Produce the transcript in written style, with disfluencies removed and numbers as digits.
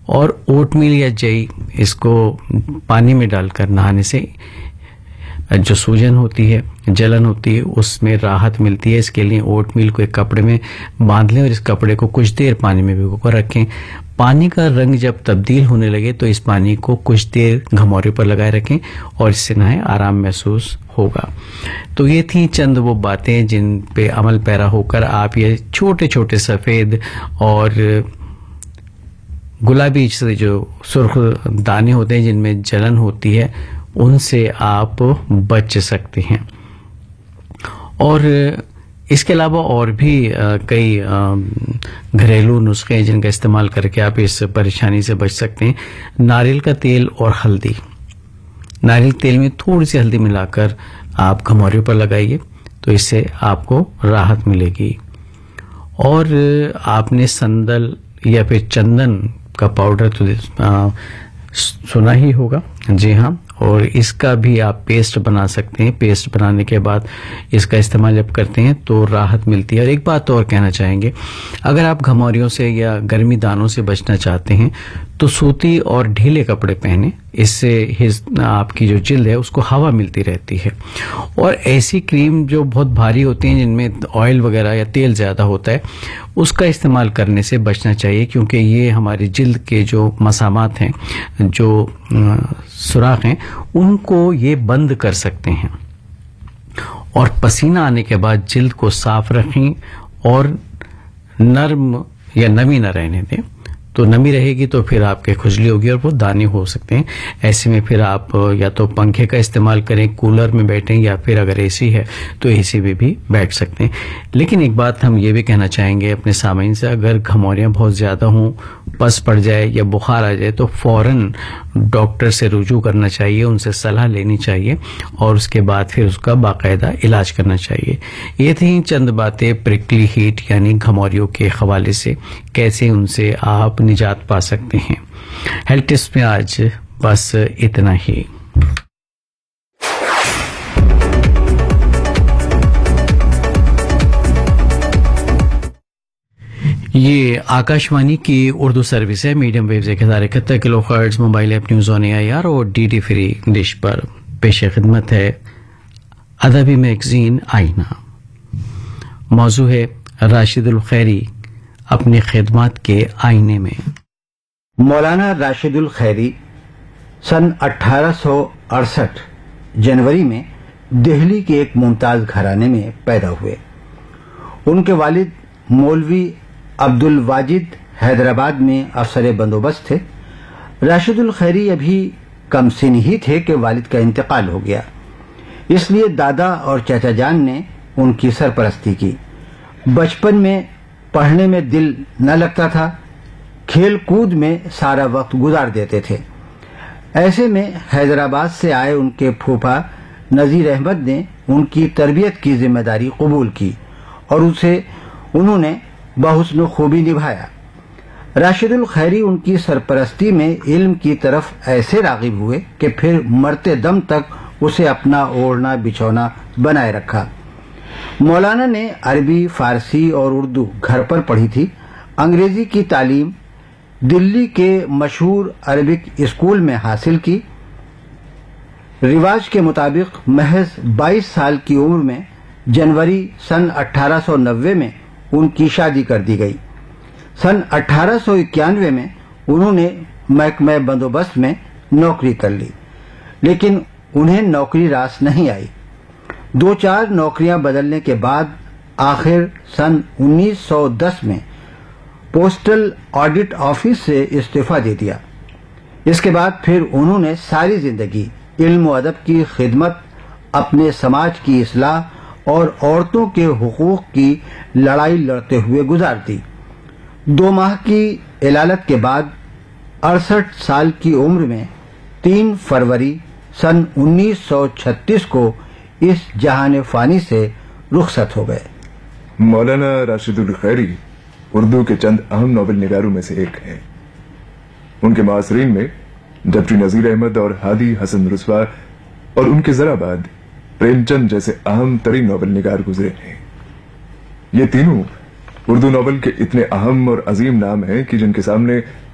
اور اوٹ میل یا جئی اس کو پانی میں ڈال کر نہانے سے جو سوجن ہوتی ہے، جلن ہوتی ہے، اس میں راحت ملتی ہے. اس کے لیے اوٹ میل کو ایک کپڑے میں باندھ لیں اور اس کپڑے کو کچھ دیر پانی میں بھگو کر رکھیں. پانی کا رنگ جب تبدیل ہونے لگے تو اس پانی کو کچھ دیر گھموری پر لگائے رکھیں اور اس سے نہائیں، آرام محسوس ہوگا. تو یہ تھی چند وہ باتیں جن پہ عمل پیرا ہو کر آپ یہ چھوٹے چھوٹے سفید اور گلابی سے جو سرخ دانے ہوتے ہیں جن میں جلن ہوتی ہے ان سے آپ بچ سکتے ہیں. اور اس کے علاوہ اور بھی کئی گھریلو نسخے ہیں جن کا استعمال کر کے آپ اس پریشانی سے بچ سکتے ہیں. ناریل کا تیل اور ہلدی. ناریل تیل میں تھوڑی سی ہلدی ملا کر آپ گھموری پر لگائیے تو اس سے آپ کو راحت ملے گی. اور آپ نے سندل یا پھر چندن کا پاؤڈر تو سنا ہی ہوگا، جی ہاں، اور اس کا بھی آپ پیسٹ بنا سکتے ہیں. پیسٹ بنانے کے بعد اس کا استعمال جب کرتے ہیں تو راحت ملتی ہے. اور ایک بات اور کہنا چاہیں گے، اگر آپ گھموریوں سے یا گرمی دانوں سے بچنا چاہتے ہیں تو سوتی اور ڈھیلے کپڑے پہنیں. اس سے آپ کی جو جلد ہے اس کو ہوا ملتی رہتی ہے. اور ایسی کریم جو بہت بھاری ہوتی ہیں جن میں آئل وغیرہ یا تیل زیادہ ہوتا ہے اس کا استعمال کرنے سے بچنا چاہیے، کیونکہ یہ ہماری جلد کے جو مسامات ہیں، جو سوراخ ہیں، ان کو یہ بند کر سکتے ہیں. اور پسینہ آنے کے بعد جلد کو صاف رکھیں اور نرم یا نمی نہ رہنے دیں. تو نمی رہے گی تو پھر آپ کے کھجلی ہوگی اور وہ دانے ہو سکتے ہیں. ایسے میں پھر آپ یا تو پنکھے کا استعمال کریں، کولر میں بیٹھیں، یا پھر اگر اے سی ہے تو اے سی میں بھی بیٹھ سکتے ہیں. لیکن ایک بات ہم یہ بھی کہنا چاہیں گے اپنے سامعین سے، اگر گھموریاں بہت زیادہ ہوں، پس پڑ جائے یا بخار آ جائے تو فوراً ڈاکٹر سے رجوع کرنا چاہیے، ان سے صلاح لینی چاہیے اور اس کے بعد پھر اس کا باقاعدہ علاج کرنا چاہیے. یہ تھیں چند باتیں پرکلی ہیٹ یعنی گھموریوں کے حوالے سے، کیسے ان سے آپ نجات پا سکتے ہیں. ہیلتھ ٹپس میں آج بس اتنا ہی. یہ آکاشوانی کی اردو سروس ہے. Medium views 1071 kilo hertz, mobile app news on AIR اور DD فری ڈش پر. پیش خدمت ہے ادبی میگزین آئینہ. موضوع ہے راشد الخیری اپنی خدمات کے آئینے میں. مولانا راشد الخیری سن 1868 جنوری میں دہلی کے ایک ممتاز گھرانے میں پیدا ہوئے. ان کے والد مولوی عبد الواجد حیدرآباد میں افسر بندوبست تھے. راشد الخیری ابھی کم سن ہی تھے کہ والد کا انتقال ہو گیا، اس لیے دادا اور چچا جان نے ان کی سرپرستی کی. بچپن میں پڑھنے میں دل نہ لگتا تھا، کھیل کود میں سارا وقت گزار دیتے تھے. ایسے میں حیدرآباد سے آئے ان کے پھوپھا نذیر احمد نے ان کی تربیت کی ذمہ داری قبول کی اور اسے انہوں نے بحسن و خوبی نبھایا. راشد الخیری ان کی سرپرستی میں علم کی طرف ایسے راغب ہوئے کہ پھر مرتے دم تک اسے اپنا اوڑھنا بچھونا بنائے رکھا. مولانا نے عربی، فارسی اور اردو گھر پر پڑھی تھی. انگریزی کی تعلیم دلی کے مشہور عربک اسکول میں حاصل کی. رواج کے مطابق محض 22 سال کی عمر میں جنوری سن 1890 میں ان کی شادی کر دی گئی. سن 1891 میں انہوں نے محکمہ بندوبست میں نوکری کر لی، لیکن انہیں نوکری راس نہیں آئی. 2-4 نوکریاں بدلنے کے بعد آخر سن 1910 میں پوسٹل آڈٹ آفس سے استعفیٰ دے دیا. اس کے بعد پھر انہوں نے ساری زندگی علم و ادب کی خدمت، اپنے سماج کی اصلاح اور عورتوں کے حقوق کی لڑائی لڑتے ہوئے گزار دی. 2 ماہ کی علالت کے بعد 68 سال کی عمر میں 3 فروری سن 1936 کو اس جہان فانی سے رخصت ہو گئے. مولانا راشد الخیری اردو کے چند اہم ناول نگاروں میں سے ایک ہیں. ان کے معاصرین میں ڈاکٹر نذیر احمد اور ہادی حسن رسوا اور ان کے ذرا بعد پریم چند جیسے اہم ترین ناول نگار گزرے ہیں. یہ تینوں اردو ناول کے اتنے اہم اور عظیم نام ہیں کہ جن کے سامنے